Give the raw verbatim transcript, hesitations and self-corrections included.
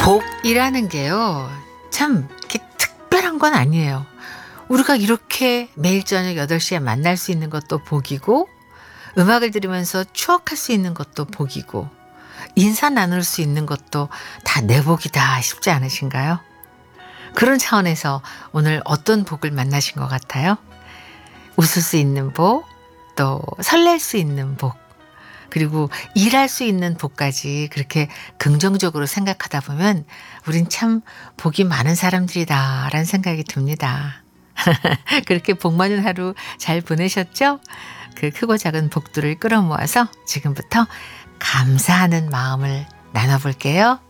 복이라는 게요, 참 이렇게 특별한 건 아니에요. 우리가 이렇게 매일 저녁 여덟 시에 만날 수 있는 것도 복이고, 음악을 들으면서 추억할 수 있는 것도 복이고, 인사 나눌 수 있는 것도 다 내 복이다 싶지 않으신가요? 그런 차원에서 오늘 어떤 복을 만나신 것 같아요? 웃을 수 있는 복, 또 설렐 수 있는 복, 그리고 일할 수 있는 복까지 그렇게 긍정적으로 생각하다 보면 우린 참 복이 많은 사람들이다라는 생각이 듭니다. 그렇게 복 많은 하루 잘 보내셨죠? 그 크고 작은 복들을 끌어모아서 지금부터 감사하는 마음을 나눠볼게요.